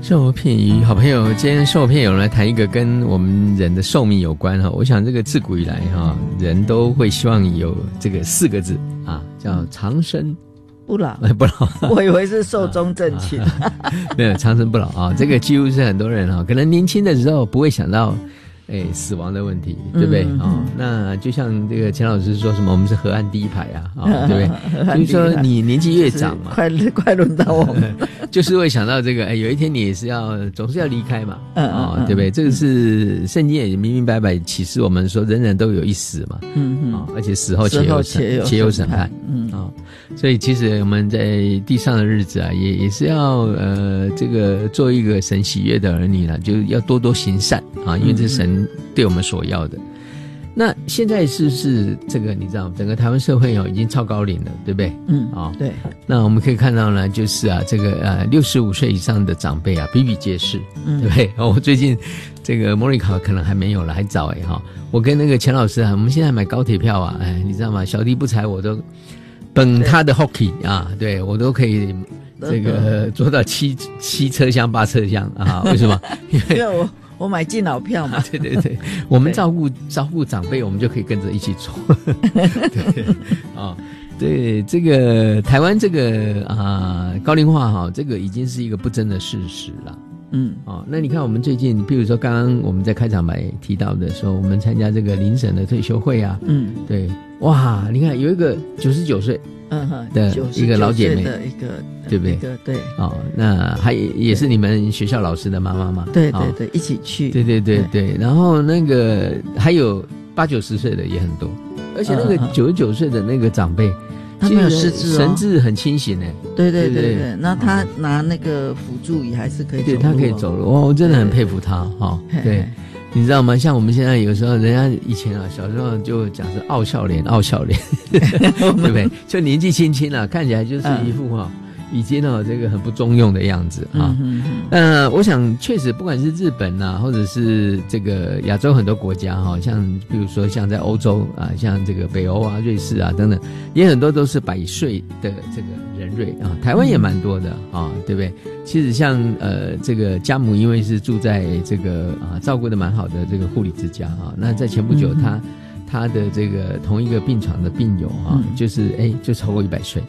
生活片语，好朋友，今天生活片有人来谈一个跟我们人的寿命有关哈。我想这个自古以来哈，人都会希望有这个4个字啊，叫长生不老。 不老， 我以为是寿终正寝。 没有长生不老啊，这个几乎是很多人哈，可能年轻的时候不会想到。死亡的问题，对不对？那就像这个钱老师说什么，我们是河岸第一排啊，对不对？所以说你年纪越长嘛， 快轮到我们， 就是会想到这个，有一天你也是总是要离开嘛，对不对？这个是圣经也明明白白启示我们说，人人都有一死嘛，而且死后且有审判，所以其实我们在地上的日子啊，也是要这个做一个神喜悦的儿女啦，就要多多行善啊，因为这是神对我们所要的。那现在是不是这个你知道，整个台湾社会已经超高龄了，对不对？ 对。 那我们可以看到呢，就是这个65岁以上的长辈啊，比比皆是，对不对？我最近这个模拟考可能还没有了，还早我跟那个钱老师啊，我们现在买高铁票啊，你知道吗？小弟不才我都本他的 hockey 啊，对我都可以这个坐到7车厢8车厢啊？为什么？因为我买敬老票嘛。 对对对，我们照顾长辈，我们就可以跟着一起坐。对这个台湾这个高龄化这个已经是一个不争的事实了。那你看我们最近，比如说刚刚我们在开场白提到的时候，我们参加这个林省的退休会啊，对，哇，你看有一个99岁的一个老姐妹的一个， 对不对？ 对。 那也是你们学校老师的妈妈嘛？ 对对对，一起去。 对对对对，然后那个还有80、90岁的也很多，而且那个99岁的那个长辈。 他没有失智神志很清醒对对对对，那他拿那个辅助椅还是可以走路。 对，他可以走路。我真的很佩服他对，你知道吗？像我们现在有时候，人家以前小时候就讲是傲笑脸，对不对？就年纪轻轻看起来就是一副已经这个很不中用的样子我想确实不管是日本或者是这个亚洲很多国家像比如说像在欧洲像这个北欧瑞士等等，也很多都是100岁的这个人瑞台湾也蛮多的对不对？其实像这个家母因为是住在这个照顾的蛮好的这个护理之家那在前不久他的这个同一个病床的病友就是就超过100岁